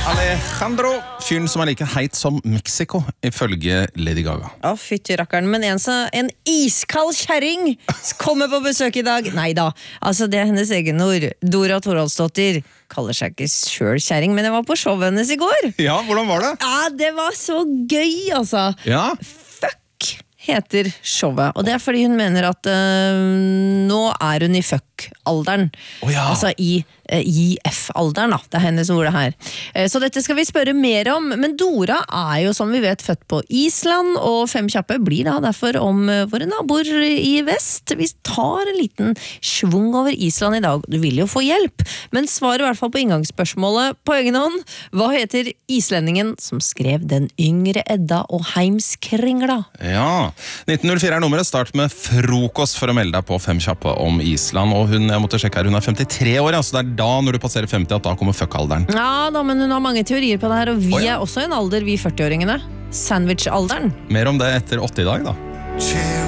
Alejandro, fyren som like heit som Mexico, ifølge Lady Gaga. Fytti rakkeren, men en iskald kjerring kommer på besøk i dag. Neida, altså det hennes egen ord. Dora Thoraldsdottir kaller seg ikke selv kjerring, men jeg var på showet hennes i går. Ja, hvordan var det? Ja, det var så gøy, altså. Ja. Fuck heter showet, og det fordi hun mener at nå hun i fuck-alderen. Ja. Altså i IF-alderen, da. Det hennes ord det her. Så dette skal vi spørre mer om, men Dora jo, som vi vet, født på Island, og Fem kjappe blir da derfor om våre naboer i vest. Vi tar en liten svung over Island i dag. Du vil jo få hjelp, men svar i hvert fall på inngangsspørsmålet på egen hånd. Hva heter islendingen som skrev Den yngre Edda og Heimskringla? Ja, 1904 nummeret. Start med frokost for å melde deg på Fem kjappe om Island, og hun, jeg måtte sjekke her, hun 53 år, så det da når du passerer 50 at da kommer fuck-alderen. Ja da, men hun har mange teorier på det her, og vi også i en alder, vi 40-åringene. Sandwich-alderen. Mer om det etter 80 i dag da.